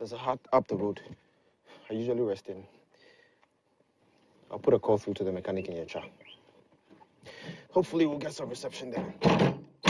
There's a hut up the road. I usually rest in. I'll put a call through to the mechanic in Yecha. Hopefully we'll get some reception there.